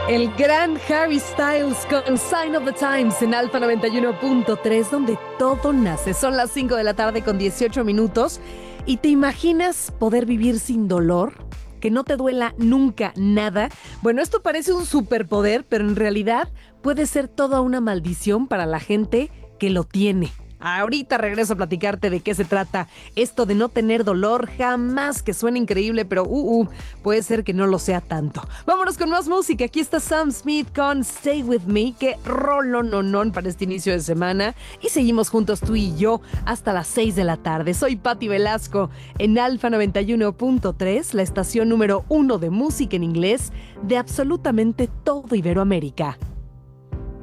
El gran Harry Styles con Sign of the Times en Alfa 91.3, donde todo nace. Son las 5 de la tarde con 18 minutos. ¿Y te imaginas poder vivir sin dolor? Que no te duela nunca nada. Bueno, esto parece un superpoder, pero en realidad puede ser toda una maldición para la gente que lo tiene. Ahorita regreso a platicarte de qué se trata esto de no tener dolor, jamás, que suena increíble, pero puede ser que no lo sea tanto. Vámonos con más música. Aquí está Sam Smith con Stay With Me, que rolononón para este inicio de semana. Y seguimos juntos tú y yo hasta las 6 de la tarde. Soy Patti Velasco en Alfa 91.3, la estación número 1 de música en inglés de absolutamente todo Iberoamérica.